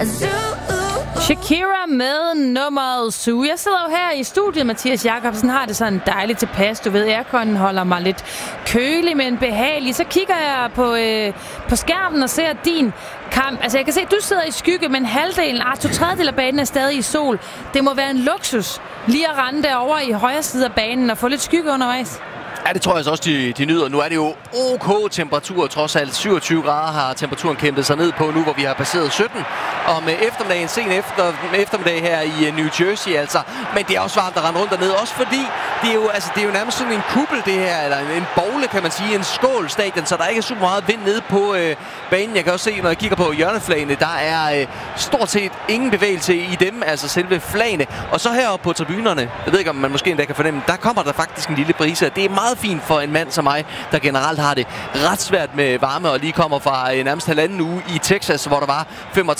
Shakira med nummeret Zoo. Jeg sidder jo her i studiet, Mathias Jakobsen har det sådan dejligt tilpas. Du ved, airconen holder mig lidt kølig, men behagelig. Så kigger jeg på skærmen og ser din kamp. Altså jeg kan se, at du sidder i skygge, men halvdelen, 2/3 af banen er stadig i sol. Det må være en luksus lige at rende derovre i højre side af banen og få lidt skygge undervejs. Ja, det tror jeg også, de nyder. Nu er det jo OK temperatur, trods alt 27 grader har temperaturen kæmpet sig ned på nu, hvor vi har passeret 17 om eftermiddagen, sen eftermiddag her i New Jersey altså. Men det er også varmt at rende rundt dernede, også fordi det er jo nærmest sådan en kuppel det her, eller en bogle kan man sige, en skålstadion, så der ikke er super meget vind nede på banen. Jeg kan også se, når jeg kigger på hjørneflagene, der er stort set ingen bevægelse i dem, altså selve flagene. Og så heroppe på tribunerne, jeg ved ikke om man måske endda kan fornemme, der kommer der faktisk en lille brise. Det er meget fint for en mand som mig, der generelt har det ret svært med varme og lige kommer fra nærmest halvanden uge i Texas, hvor der var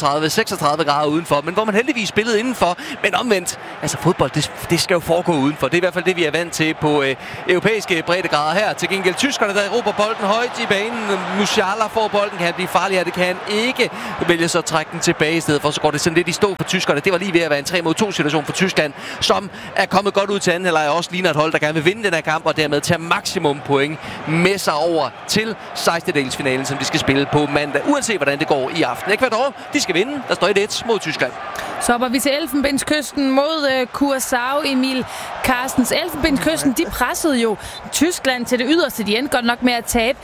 35-36 grader udenfor, men hvor man heldigvis spillede indenfor. Men omvendt, altså fodbold, det skal jo foregå udenfor. Det er i hvert fald det, vi er vant til på europæiske breddegrader her. Til gengæld tyskerne, der råber bolden højt i banen. Musiala får bolden, kan han blive farlig her? Det kan han ikke. Vælger så at trække den tilbage i stedet for, så går det sådan lidt i stå for tyskerne. Det var lige ved at være en 3-mod-2 situation for Tyskland, som er kommet godt ud til anden halvleg, også ligner et hold, der gerne vil vinde den her kamp, og dermed tage maksimum point med sig over til 16-delsfinalen, som de skal spille på mandag, uanset hvordan det går i aften. Ecuador, de skal vinde. Der står 1-1 mod Tyskland. Så hopper vi til Elfenbenskysten mod Curaçao. Emil Carstens. Elfenbenskysten, de pressede jo Tyskland til det yderste. De endte godt nok med at tabe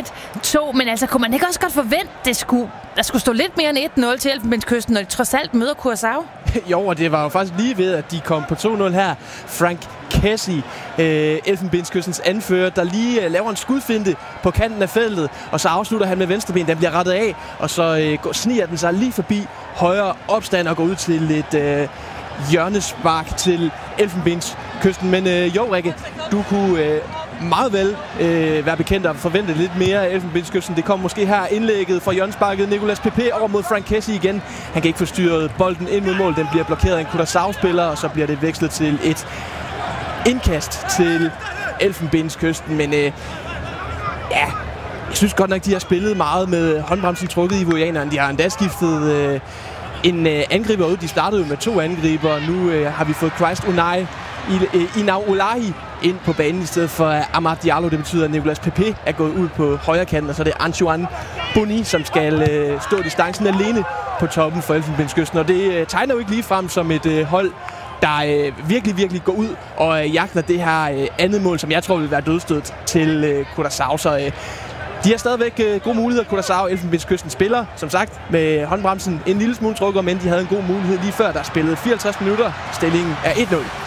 1-2. Men altså, kunne man ikke også godt forvente, der skulle stå lidt mere end 1-0 til Elfenbenskysten, når de trods alt møder Curaçao? Jo, og det var jo faktisk lige ved, at de kom på 2-0 her. Frank Kessie, Elfenbenskystens anfører, der lige laver en skudfinte på kanten af feltet, og så afslutter han med venstreben. Den bliver rettet af, og så sniger den sig lige forbi højre opstand og går ud til et hjørnespark til Elfenbenskysten. Men jo, Rikke, du kunne meget vel være bekendt og forvente lidt mere af Elfenbenskysten. Det kom måske her indlægget fra hjørnesparket. Nicolas Pepe over mod Frank Kessie igen. Han kan ikke få styret bolden ind mod mål. Den bliver blokeret af en Curaçao-spiller, og så bliver det vekslet til et indkast til Elfenbenskysten. Men ja, jeg synes godt nok, de har spillet meget med håndbremsen trukket i ivorianerne. De har endda skiftet en angriber ud. De startede jo med 2 angriber, og nu har vi fået Christ Inau Olahi ind på banen i stedet for Amad Diallo. Det betyder, at Nicolas Pepe er gået ud på højre kanten, og så er det Antoine Boni, som skal stå distancen alene på toppen for Elfenbenskysten. Og det tegner jo ikke lige frem som et hold, der virkelig går ud og jagter det her andet mål, som jeg tror vil være dødstødet til Curaçao. Så de har stadigvæk gode muligheder. Curaçao, Elfenbenskysten spiller, som sagt, med håndbremsen en lille smule trukket, men de havde en god mulighed lige før, der spillede 54 minutter. Stillingen er 1-0.